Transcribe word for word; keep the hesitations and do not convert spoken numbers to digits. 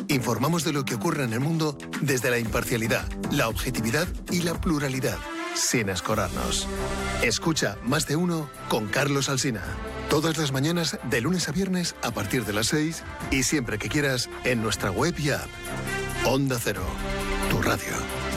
Informamos de lo que ocurre en el mundo desde la imparcialidad, la objetividad y la pluralidad, sin escorarnos. Escucha Más de Uno con Carlos Alsina. Todas las mañanas, de lunes a viernes, a partir de las seis y siempre que quieras, en nuestra web y app. Onda Cero, tu radio.